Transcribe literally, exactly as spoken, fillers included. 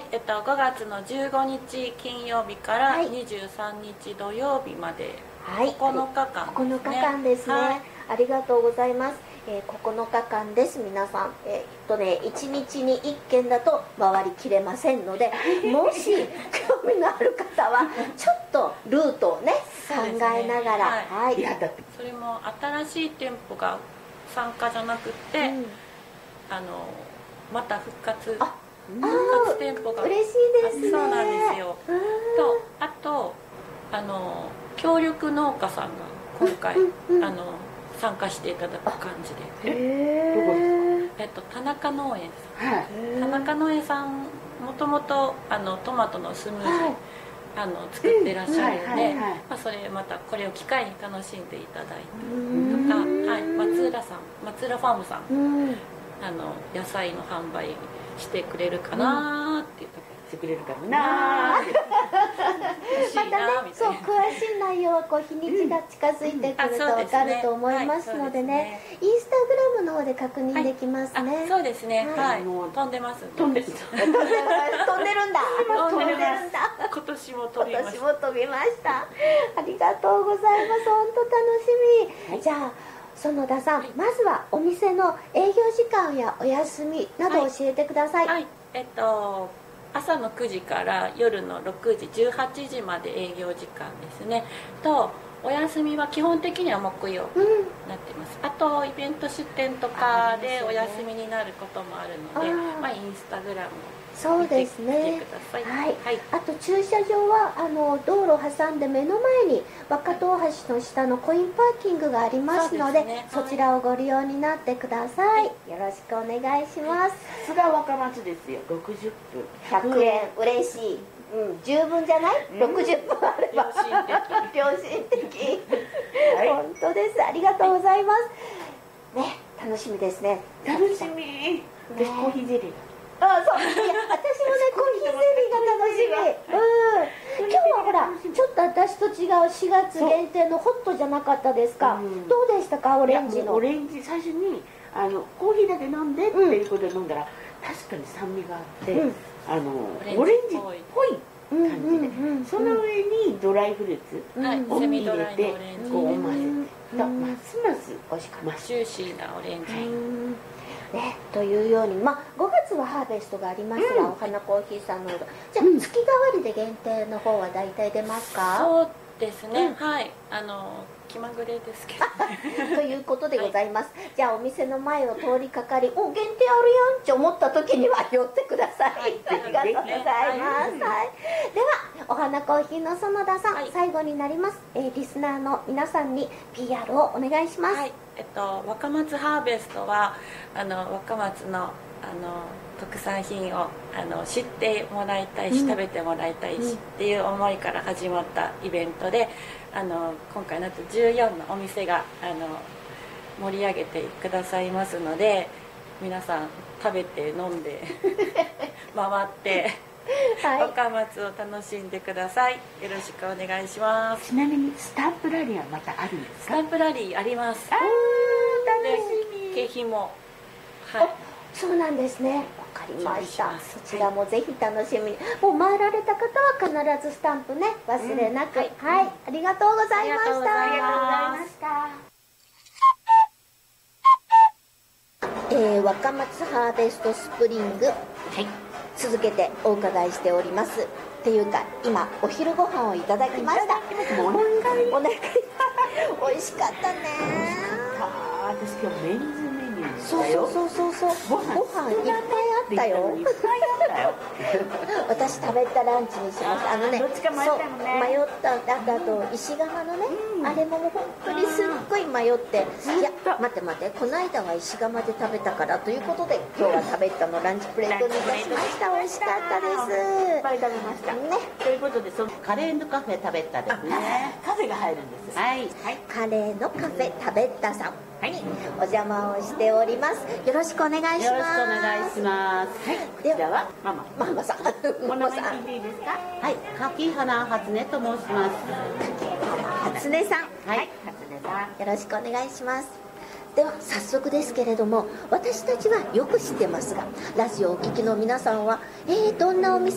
えっと、ごがつのじゅうごにち金曜日からはいにじゅうさんにち土曜日まで、 はい、 ここのかかんですね。 ここのかかんですね、 はい、 ありがとうございます。えー、ここのかかんです。皆さん、えー、っとねいちにちにいっけんだと回りきれませんので、もし興味のある方はちょっとルートをね考えながら、はい、 いやだってそれも新しい店舗が参加じゃなくって、うん、あのまた復活あ復活店舗が嬉しいですね。 そうなんですよ。とあとあの協力農家さんが今回、うんうん、あの参加していただく感じで、 えどこですか？えっと田中農園さん、はい、田中農園さんもともとあのトマトのスムージー、はい、あの作ってらっしゃるので、まあそれまたこれを機会に楽しんでいただいてとか、はい、松浦さん松浦ファームさん、あの野菜の販売してくれるかなっていうところ、 してくれるかなーまたね、そう詳しい内容はこう日にちが近づいてくると分かると思いますのでね、インスタグラムの方で確認できますね。 そうですね、はい、飛んでます。 飛んでる飛んでるんだ飛んでるんだ。今年も飛びました。 今年も飛びました。ありがとうございます。本当楽しみ。じゃあ園田さん、まずはお店の営業時間やお休みなど教えてください。 はい、えっと朝のくじから夜のろくじじゅうはちじまで営業時間ですね。とお休みは基本的には木曜日になってます、うん、あとイベント出店とかでお休みになることもあるので、あ、まあ、インスタグラムそうですね。はい。はい、あと駐車場はあの道路を挟んで目の前に若戸大橋の下のコインパーキングがありますので、 そ, で、ね、そちらをご利用になってください。はい、よろしくお願いします。 さすが若松ですよ。ろくじゅっぷんひゃくえん嬉しい。うん、十分じゃない？うん、ろくじゅっぷんあれば良心的。はい、本当です。ありがとうございます。ね、楽しみですね。 楽しみ。ね、私コーヒーゼリー。 あ、そう。いや、私もね、コーヒーゼリーが楽しみ。うん。今日はほら、ちょっと私と違うしがつ限定のホットじゃなかったですか。どうでしたか、オレンジの。 オレンジ、最初にあのコーヒーだけ飲んでっていうことで飲んだら、確かに酸味があって、あのオレンジっぽい感じで、その上にドライフルーツを入れてこう混ぜて、ますます美味しかった。 ジューシーなオレンジ。 ね、というように、まあ、ごがつはハーベストがありますが、うん、お花コーヒーさんのじゃあ、うん、月替わりで限定の方は大体出ますか？ そうですね、うん、はい、あの気まぐれですけどということでございます、はい、じゃあお店の前を通りかかり、お、限定あるやんって思った時には寄ってください、はい、ありがとうございます、はい、はい、ではお花コーヒーの園田さん、はい、最後になります、えー、リスナーの皆さんに ピーアール をお願いします。はい、 えっと、若松ハーベストはあの若松のあの特産品をあの知ってもらいたいし、うん、食べてもらいたいし、うん、っていう思いから始まったイベントで、あの今回なんとじゅうよんのお店があの盛り上げてくださいますので、皆さん食べて飲んで回って、はい、若松を楽しんでください。よろしくお願いします。 ちなみにスタンプラリーはまたあるんですか？ スタンプラリーあります。 あー、楽しみ。 景品も、はい、 そうなんですね。わかりました。そちらもぜひ楽しみに。もう回られた方は必ずスタンプね、忘れなく。うん、はい、はい、ありがとうございました。ありがとうございました。えー、若松ハーベストスプリング。はい。続けてお伺いしております。っていうか今お昼ご飯をいただきました。お腹いお腹い美味しかったね。 私今日メンズメニューそうそうそうそうそう。ご飯いっぱいあったよ。いっぱいあったよ。私食べたランチにしました。あのね、 どっちか迷ったのね。 迷ったあとあと石窯のね、あれももう本当にすっごい迷って、いや待って待ってこの間は石窯で食べたからということで今日は食べたのランチプレートに出しました。美味しかったです。 いっぱい食べました。 ね。 ということでそのカレーのカフェ食べたですね。カフェが入るんです。はい。 カレーのカフェ食べたさん。はい、お邪魔をしております。よろしくお願いします。よろしくお願いします。はい、こちらはママ。 ママさん。 お名前聞いていいですか？はい、柿花初音と申します。 初音さん。 はい、初音さん。 よろしくお願いします。では早速ですけれども、私たちはよく知ってますが、ラジオをお聞きの皆さんは、えー、どんなお店